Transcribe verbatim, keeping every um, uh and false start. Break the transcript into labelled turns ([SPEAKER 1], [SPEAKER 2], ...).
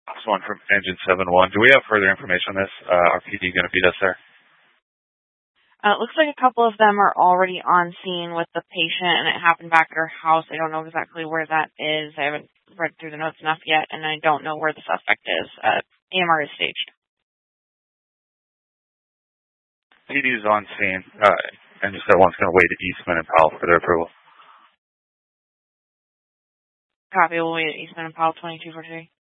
[SPEAKER 1] This one from Engine seven one. Do we have further information on this? Uh, our P D going to beat us there?
[SPEAKER 2] Uh, it looks like a couple of them are already on scene with the patient, and it happened back at her house. I don't know exactly where that is. I haven't read through the notes enough yet, and I don't know where the suspect is. Uh, A M R is staged.
[SPEAKER 1] P D is on scene. Uh, Engine seven one's going to wait at Eastman and Powell for their approval.
[SPEAKER 2] Copy. We'll wait at Eastman and Powell twenty-two forty-three.